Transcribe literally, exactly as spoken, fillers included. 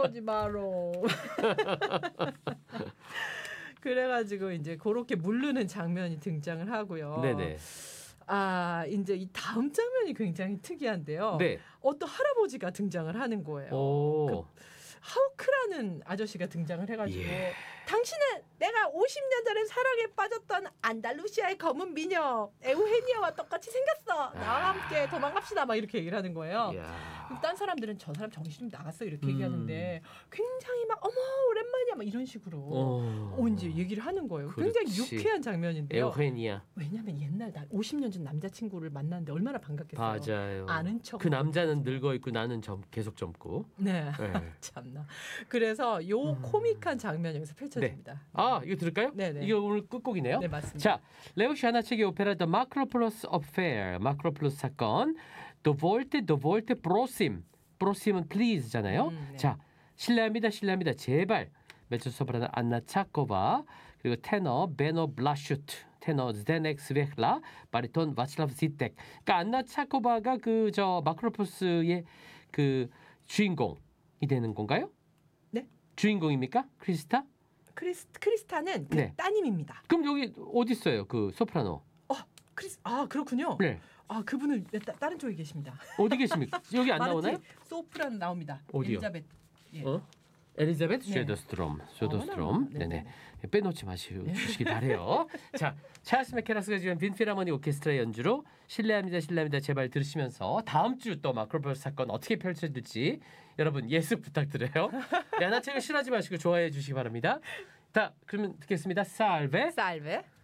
그러지 마로. 그래가지고 이제 그렇게 물르는 장면이 등장을 하고요. 네네. 아 이제 이 다음 장면이 굉장히 특이한데요. 네. 어떤 할아버지가 등장을 하는 거예요. 오. 그 하우크라는 아저씨가 등장을 해가지고 예. 당신은 내가 오십 년 전에 사랑에 빠졌던 안달루시아의 검은 미녀 에우헤니아와 똑같이 생겼어. 나와 함께 도망갑시다. 막 이렇게 얘기를 하는 거예요. 이야. 딴 사람들은 저 사람 정신 좀 나갔어 이렇게 음. 얘기하는데 굉장히 막 어머 오랜만이야 막 이런 식으로 어. 어, 이제 얘기를 하는 거예요. 그렇지. 굉장히 유쾌한 장면인데요. 에우헤니아. 왜냐하면 옛날 나 오십 년 전 남자친구를 만났는데 얼마나 반갑겠어요. 맞아요. 아는 척. 그 남자는 늙어 있고 나는 점, 계속 젊고. 네. 네. 참나. 그래서 요 음. 코믹한 장면 여기서 펼쳐집니다. 아, 이거 들을까요? 네네. 이게 오늘 끝곡이네요. 네 맞습니다. 자, 레오 샤나책의 오페라 The Macropolis Affair, 마크로폴리스 사건, The Volte, The Volte Prosim, Prosim은 Please잖아요. 음, 네. 자, 실례합니다, 실례합니다, 제발. 메조소프라노 안나 차코바, 그리고 테너 베노 블라슈트, 테너 zdenek 스베클라, 바리톤 바슬라브 지텍. 그러니까 안나 차코바가 그 저 마크로폴리스의 그 주인공이 되는 건가요? 네. 주인공입니까? 크리스타? 크리스 크리스타는 그 네. 따님입니다. 그럼 여기 어디 있어요? 그 소프라노. 어, 크리스 아 그렇군요. 네. 아 그분은 따, 다른 쪽에 계십니다. 어디 계십니까? 여기 안 마르티 나오나요? 소프라노 나옵니다. 어디요? 엘리자베트. 예. 어? 엘리자베트 네. 쉐더스트롬, 쉐더스트롬. 어머나. 네네. 네네. 빼놓지 마시고 주시기 바래요. 자, 찰스 메케라스가 지금 빈필하모니 오케스트라 연주로 실례합니다, 실례합니다. 제발 들으시면서 다음 주 또 마크로폴리스 사건 어떻게 펼쳐질지 여러분 예습 부탁드려요. 야나책을 싫어하지 마시고 좋아해 주시기 바랍니다. 자, 그러면 듣겠습니다. 살베. 살베.